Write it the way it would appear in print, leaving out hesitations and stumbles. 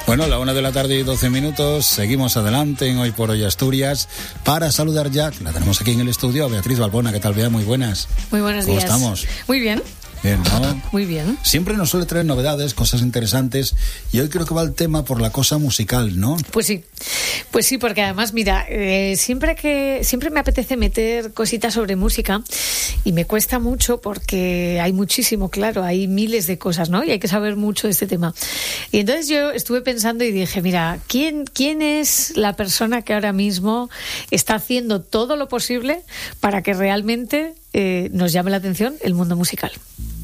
Bueno, la 1:12 seguimos adelante en Hoy por Hoy Asturias para saludar ya, la tenemos aquí en el estudio, a Beatriz Balbona. ¿Qué tal, Bea? Muy buenas. Muy buenos días. ¿Cómo estamos? Muy bien. Bien, ¿no? Muy bien. Siempre nos suele traer novedades, cosas interesantes, y hoy creo que va el tema por la cosa musical, ¿no? Pues sí, porque además, mira, siempre me apetece meter cositas sobre música y me cuesta mucho porque hay muchísimo, claro, hay miles de cosas, ¿no? Y hay que saber mucho de este tema. Y entonces yo estuve pensando y dije, mira, ¿quién es la persona que ahora mismo está haciendo todo lo posible para que realmente nos llame la atención el mundo musical?